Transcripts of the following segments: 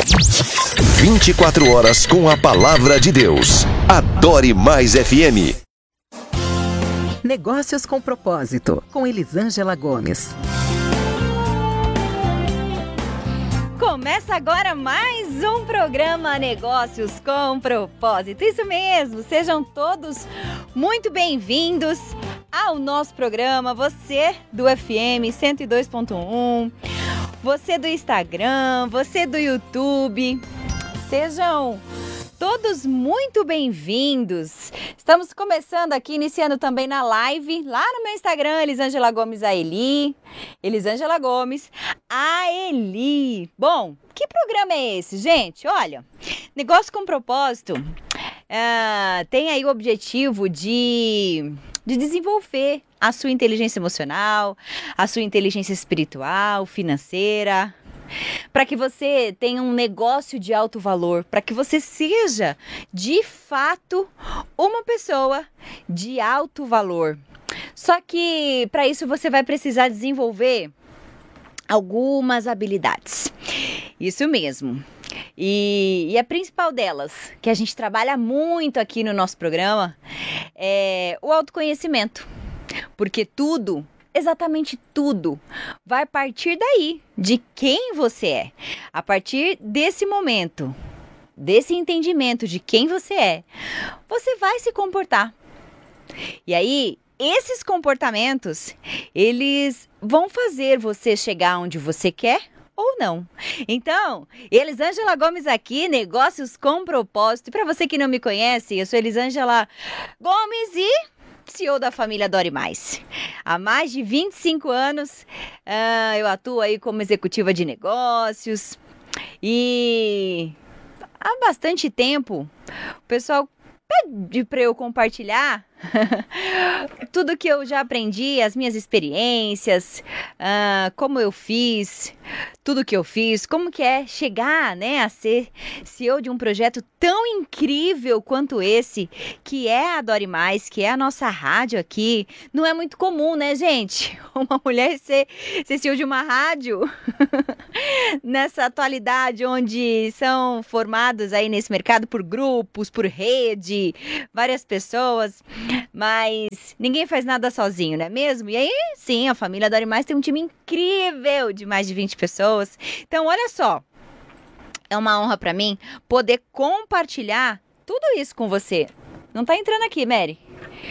24 horas com a Palavra de Deus. Adore Mais FM. Negócios com Propósito, com Elisângela Gomes. Começa agora mais um programa Negócios com Propósito. Isso mesmo, sejam todos muito bem-vindos ao nosso programa. Você do FM 102.1, você do Instagram, você do YouTube, sejam todos muito bem-vindos. Estamos começando aqui, iniciando também na live, lá no meu Instagram, Elisângela Gomes Aeli. Elisângela Gomes Aeli. Bom, que programa é esse, gente? Olha, Negócio com Propósito tem aí o objetivo de desenvolver a sua inteligência emocional, a sua inteligência espiritual, financeira, para que você tenha um negócio de alto valor, para que você seja, de fato, uma pessoa de alto valor. Só que, para isso, você vai precisar desenvolver algumas habilidades. Isso mesmo. E a principal delas, que a gente trabalha muito aqui no nosso programa, é o autoconhecimento. Porque tudo, exatamente tudo, vai partir daí, de quem você é. A partir desse momento, desse entendimento de quem você é, você vai se comportar. E aí, esses comportamentos, eles vão fazer você chegar onde você quer ou não. Então, Elisângela Gomes aqui, Negócios com Propósito. E para você que não me conhece, eu sou Elisângela Gomes e CEO da família Adore Mais. Há mais de 25 anos eu atuo aí como executiva de negócios e há bastante tempo o pessoal pede para eu compartilhar tudo que eu já aprendi, as minhas experiências, como eu fiz, tudo que eu fiz, como que é chegar, né, a ser CEO de um projeto tão incrível quanto esse, que é a Adore Mais, que é a nossa rádio aqui. Não é muito comum, né, gente? Uma mulher ser CEO de uma rádio nessa atualidade onde são formados aí nesse mercado por grupos, por rede, várias pessoas. Mas ninguém faz nada sozinho, não é mesmo? E aí, sim, a família Adore Mais tem um time incrível de mais de 20 pessoas. Então, olha só, é uma honra para mim poder compartilhar tudo isso com você. Não tá entrando aqui, Mary?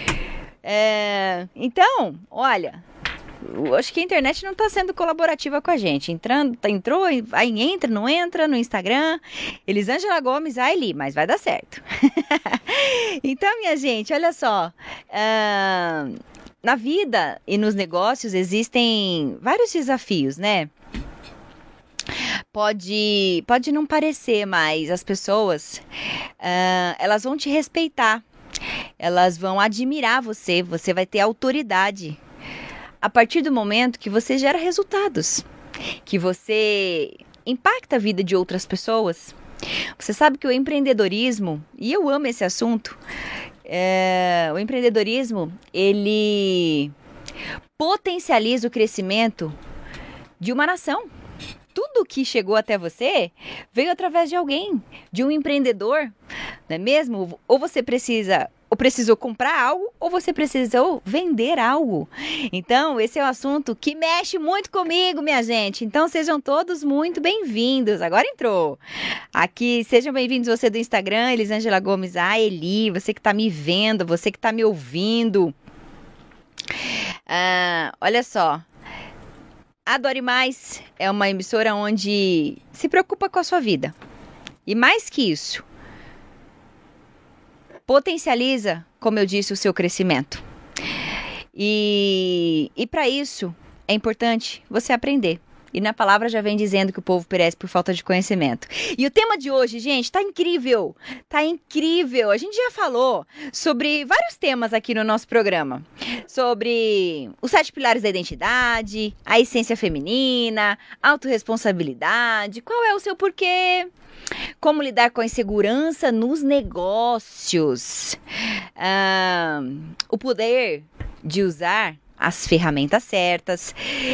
Então, olha, eu acho que a internet não tá sendo colaborativa com a gente. Entrou, aí entra, não entra no Instagram, Elisângela Gomes Aeli, mas vai dar certo. Então, minha gente, olha só, na vida e nos negócios existem vários desafios, né? Pode não parecer, mas as pessoas, elas vão te respeitar, elas vão admirar você, você vai ter autoridade a partir do momento que você gera resultados, que você impacta a vida de outras pessoas. Você sabe que o empreendedorismo, e eu amo esse assunto, o empreendedorismo, ele potencializa o crescimento de uma nação. Tudo que chegou até você veio através de alguém, de um empreendedor, não é mesmo? Ou você precisou comprar algo, ou você precisou vender algo. Então, esse é um assunto que mexe muito comigo, minha gente. Então, sejam todos muito bem-vindos. Agora entrou. Aqui, sejam bem-vindos você do Instagram, Elisângela Gomes Aeli, você que está me vendo, você que está me ouvindo. Olha só. Adore Mais é uma emissora onde se preocupa com a sua vida. E mais que isso, potencializa, como eu disse, o seu crescimento. E para isso, é importante você aprender. E na palavra já vem dizendo que o povo perece por falta de conhecimento. E o tema de hoje, gente, tá incrível. Tá incrível. A gente já falou sobre vários temas aqui no nosso programa. Sobre os 7 pilares da identidade, a essência feminina, autorresponsabilidade, qual é o seu porquê, como lidar com a insegurança nos negócios, o poder de usar as ferramentas certas.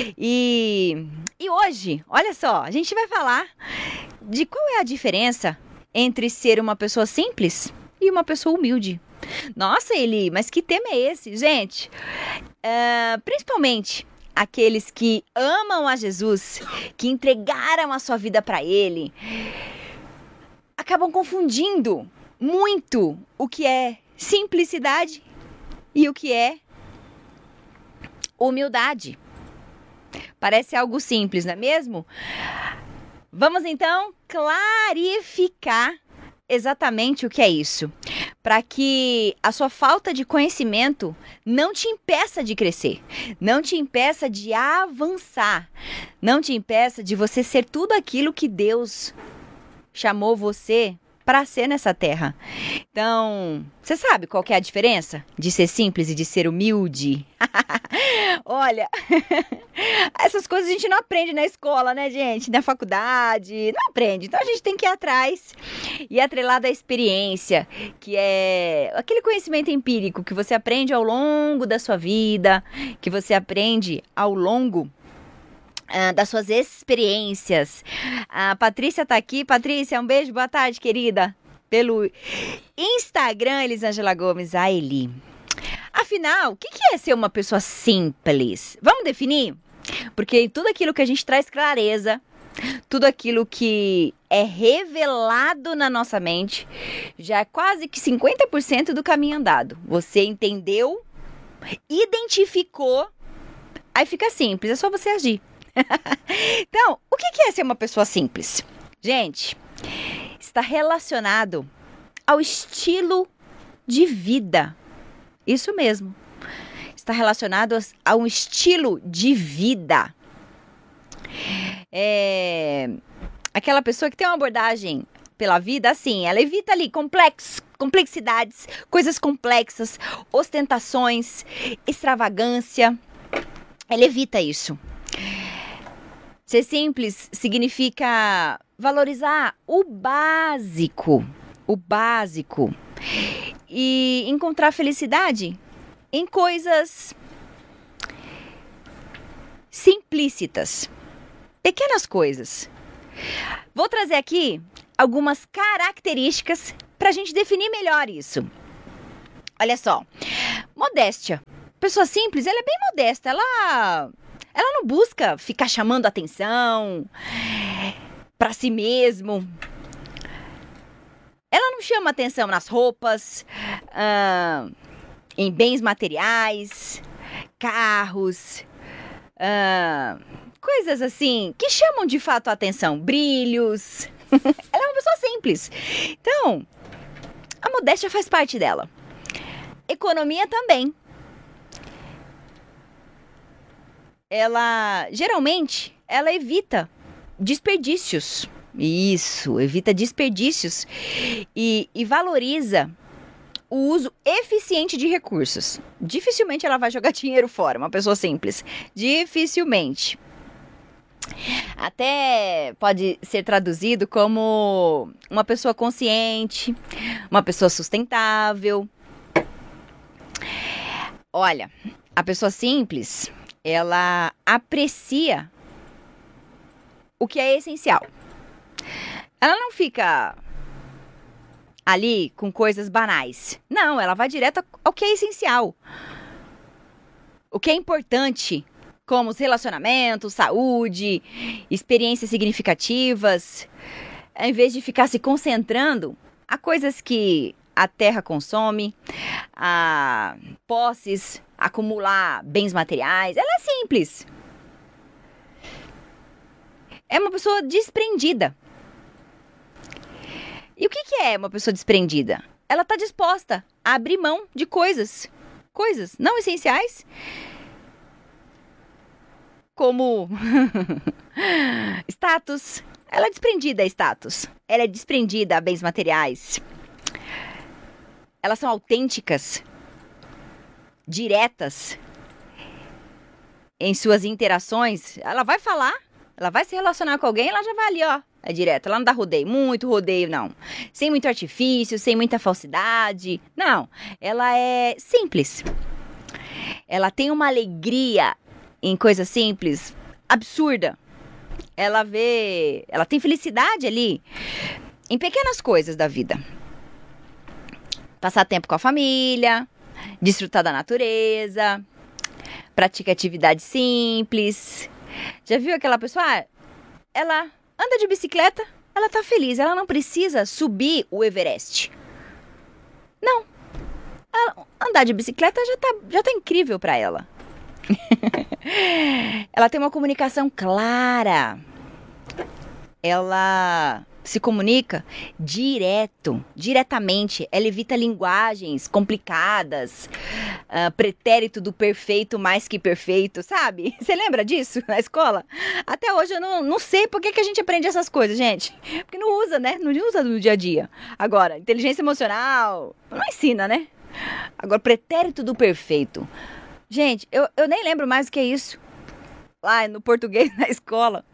E hoje, olha só, a gente vai falar de qual é a diferença entre ser uma pessoa simples e uma pessoa humilde. Nossa, Eli, mas que tema é esse? Gente, principalmente aqueles que amam a Jesus, que entregaram a sua vida para Ele, acabam confundindo muito o que é simplicidade e o que é humildade. Parece algo simples, não é mesmo? Vamos então clarificar exatamente o que é isso, para que a sua falta de conhecimento não te impeça de crescer, não te impeça de avançar, não te impeça de você ser tudo aquilo que Deus chamou você para ser nessa terra. Então, você sabe qual que é a diferença de ser simples e de ser humilde? Olha, essas coisas a gente não aprende na escola, né, gente? Na faculdade, não aprende. Então a gente tem que ir atrás e atrelar da experiência, que é aquele conhecimento empírico que você aprende ao longo da sua vida, que você aprende ao longo das suas experiências. A Patrícia tá aqui. Patrícia, um beijo, boa tarde, querida. Pelo Instagram, Elisângela Gomes, a Eli. Afinal, o que é ser uma pessoa simples? Vamos definir? Porque tudo aquilo que a gente traz clareza, tudo aquilo que é revelado na nossa mente, já é quase que 50% do caminho andado. Você entendeu, identificou, aí fica simples, é só você agir. Então, o que é ser uma pessoa simples? Gente, está relacionado ao estilo de vida. Isso mesmo. Está relacionado a um estilo de vida. Aquela pessoa que tem uma abordagem pela vida, assim, ela evita ali complexidades, coisas complexas, ostentações, extravagância. Ela evita isso. Ser simples significa valorizar o básico, e encontrar felicidade em coisas simplícitas, pequenas coisas. Vou trazer aqui algumas características para a gente definir melhor isso. Olha só, modéstia. Pessoa simples, ela é bem modesta, ela não busca ficar chamando atenção para si mesmo. Ela não chama atenção nas roupas, em bens materiais, carros, coisas assim que chamam de fato a atenção, brilhos. Ela é uma pessoa simples. Então, a modéstia faz parte dela. Economia também. Geralmente, ela evita desperdícios. Isso, evita desperdícios e valoriza o uso eficiente de recursos. Dificilmente ela vai jogar dinheiro fora, uma pessoa simples. Dificilmente. Até pode ser traduzido como uma pessoa consciente, uma pessoa sustentável. Olha, a pessoa simples, ela aprecia o que é essencial. Ela não fica ali com coisas banais. Não, ela vai direto ao que é essencial. O que é importante, como os relacionamentos, saúde, experiências significativas, ao invés de ficar se concentrando a coisas que a terra consome, a posses, acumular bens materiais. Ela é simples. É uma pessoa desprendida. E o que é uma pessoa desprendida? Ela está disposta a abrir mão de coisas não essenciais, como status. Ela é desprendida a status. Ela é desprendida a bens materiais. Elas são autênticas, diretas em suas interações. Ela vai falar, ela vai se relacionar com alguém, ela já vai ali, ó. É direto, ela não dá rodeio, muito rodeio, não. Sem muito artifício, sem muita falsidade. Não, ela é simples. ela tem uma alegria em coisas simples, absurda. Ela tem felicidade ali em pequenas coisas da vida. Passar tempo com a família, desfrutar da natureza, pratica atividades simples. Já viu aquela pessoa? Ela anda de bicicleta, ela tá feliz, ela não precisa subir o Everest. Não. Andar de bicicleta já tá incrível pra ela. Ela tem uma comunicação clara. Ela se comunica diretamente. Ela evita linguagens complicadas, pretérito do perfeito mais que perfeito, sabe? Você lembra disso na escola? Até hoje eu não sei por que a gente aprende essas coisas, gente. Porque não usa, né? Não usa no dia a dia. Agora, inteligência emocional não ensina, né? Agora, pretérito do perfeito. Gente, eu nem lembro mais o que é isso. Lá no português, na escola.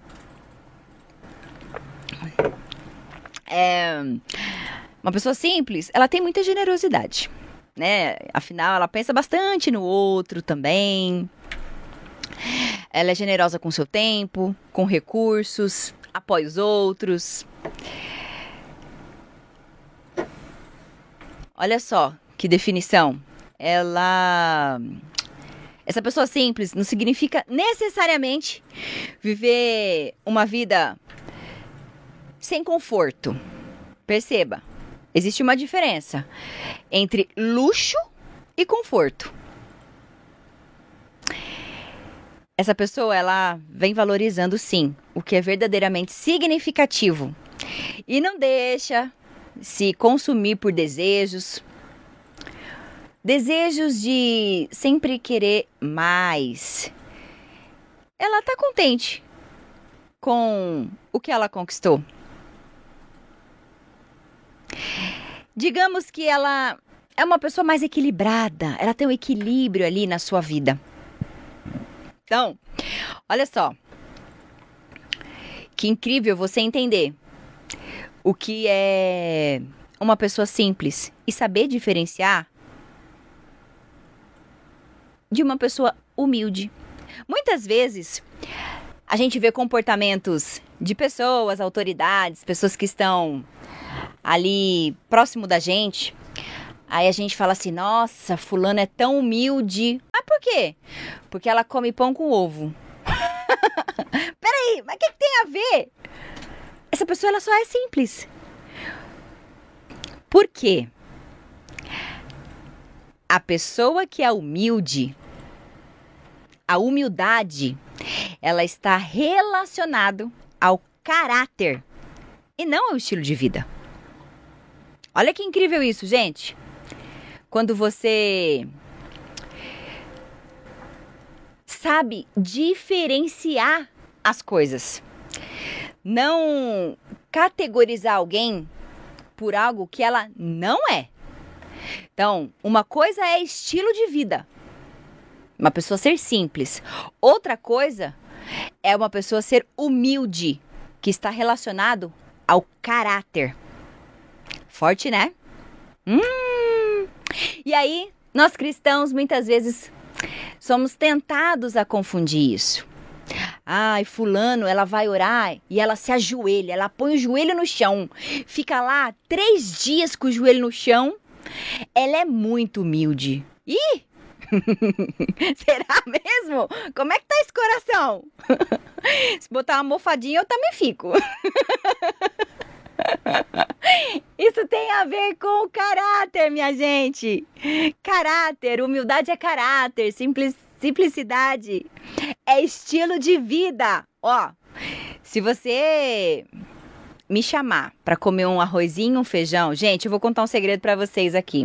Uma pessoa simples, ela tem muita generosidade, né? Afinal, ela pensa bastante no outro também. Ela é generosa com seu tempo, com recursos, apoia os outros. Olha só que definição. Essa pessoa simples não significa necessariamente viver uma vida sem conforto. Perceba, existe uma diferença entre luxo e conforto. Essa pessoa, ela vem valorizando, sim, o que é verdadeiramente significativo e não deixa se consumir por desejos de sempre querer mais. Ela tá contente com o que ela conquistou. Digamos que ela é uma pessoa mais equilibrada, ela tem um equilíbrio ali na sua vida. Então, olha só, que incrível você entender o que é uma pessoa simples e saber diferenciar de uma pessoa humilde. Muitas vezes a gente vê comportamentos de pessoas, autoridades, pessoas que estão ali próximo da gente. Aí a gente fala assim, nossa, fulano é tão humilde. Ah, por quê? Porque ela come pão com ovo. Peraí, mas o que tem a ver? Essa pessoa, ela só é simples. Por quê? A pessoa que é humilde, a humildade, ela está relacionada ao caráter e não ao estilo de vida. Olha que incrível isso, gente. Quando você sabe diferenciar as coisas, não categorizar alguém por algo que ela não é. Então, uma coisa é estilo de vida, uma pessoa ser simples. Outra coisa é uma pessoa ser humilde, que está relacionado ao caráter. Forte, né? E aí, nós cristãos, muitas vezes, somos tentados a confundir isso. Ai, fulano, ela vai orar e ela se ajoelha, ela põe o joelho no chão, fica lá 3 dias com o joelho no chão. Ela é muito humilde. Ih! Será mesmo? Como é que tá esse coração? Se botar uma almofadinha, eu também fico. Isso tem a ver com o caráter, minha gente. Caráter, humildade é caráter, simplicidade é estilo de vida. Ó, se você me chamar para comer um arrozinho, um feijão, gente, eu vou contar um segredo para vocês aqui.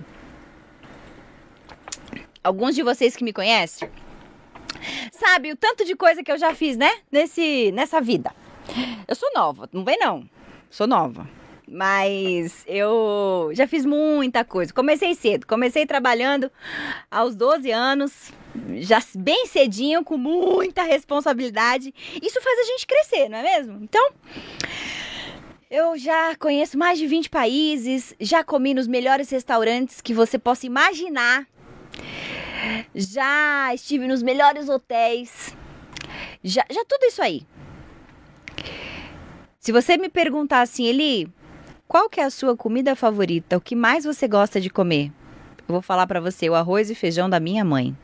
Alguns de vocês que me conhecem sabe o tanto de coisa que eu já fiz, né? Nessa vida. Eu sou nova, não vem não. Sou nova. Mas eu já fiz muita coisa. Comecei cedo. Comecei trabalhando aos 12 anos. Já bem cedinho, com muita responsabilidade. Isso faz a gente crescer, não é mesmo? Então, eu já conheço mais de 20 países. Já comi nos melhores restaurantes que você possa imaginar. já estive nos melhores hotéis, já tudo isso aí. Se você me perguntar assim, Eli, qual que é a sua comida favorita? O que mais você gosta de comer? Eu vou falar pra você, o arroz e feijão da minha mãe.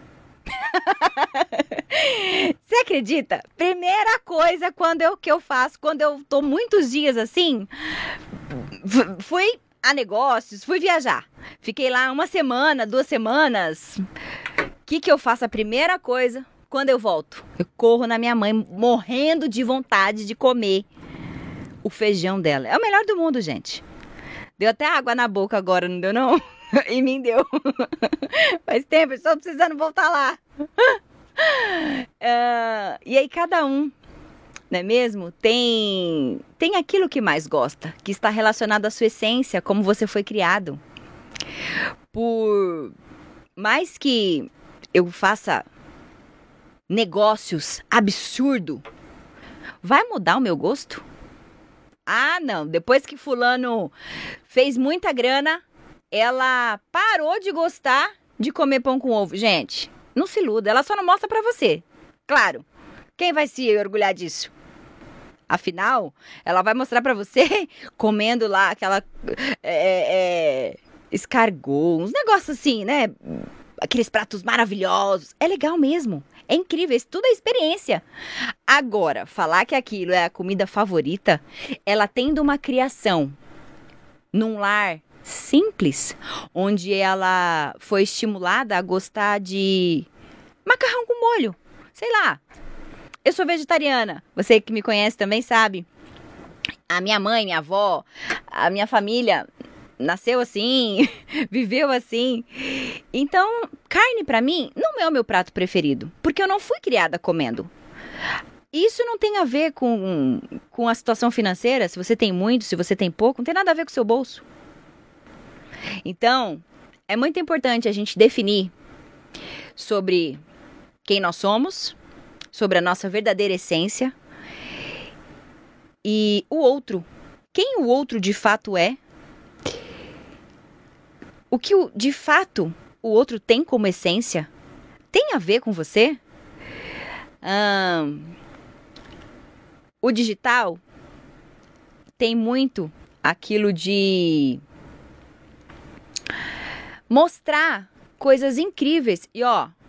Você acredita? Primeira coisa que eu faço quando eu tô muitos dias assim, fui a negócios, fui viajar. Fiquei lá 1 semana, 2 semanas. O que eu faço? A primeira coisa, quando eu volto, eu corro na minha mãe, morrendo de vontade de comer o feijão dela. É o melhor do mundo, gente. Deu até água na boca agora, não deu não? Em mim deu. Faz tempo, eu estou precisando voltar lá. E aí cada um, não é mesmo? Tem aquilo que mais gosta, que está relacionado à sua essência, como você foi criado. Por mais que eu faça negócios absurdo, vai mudar o meu gosto? Ah, não. Depois que fulano fez muita grana, ela parou de gostar de comer pão com ovo. Gente, não se iluda, ela só não mostra pra você. Claro, quem vai se orgulhar disso? Afinal, ela vai mostrar pra você comendo lá aquela escargot, uns negócios assim, né? Aqueles pratos maravilhosos. É legal mesmo. É incrível, isso tudo é experiência. Agora, falar que aquilo é a comida favorita, ela tendo uma criação num lar simples, onde ela foi estimulada a gostar de macarrão com molho. Sei lá, eu sou vegetariana, você que me conhece também sabe. A minha mãe, minha avó, a minha família nasceu assim, viveu assim. Então, carne pra mim não é o meu prato preferido, porque eu não fui criada comendo. Isso não tem a ver com a situação financeira, se você tem muito, se você tem pouco, não tem nada a ver com o seu bolso. Então, é muito importante a gente definir sobre quem nós somos, sobre a nossa verdadeira essência e o outro. Quem o outro de fato é? O que de fato o outro tem como essência? Tem a ver com você? O digital tem muito aquilo de mostrar coisas incríveis. E ó,